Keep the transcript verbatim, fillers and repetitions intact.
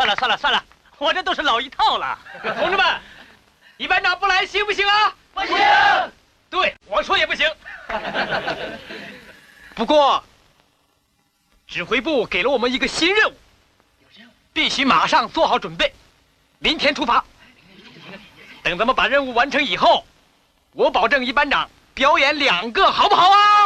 算了算了算了，我这都是老一套了。 同志们，一班长不来行不行啊？ 不行。 对，我说也不行。不过，指挥部给了我们一个新任务，必须马上做好准备，明天出发。等咱们把任务完成以后，我保证一班长表演两个，好不好啊？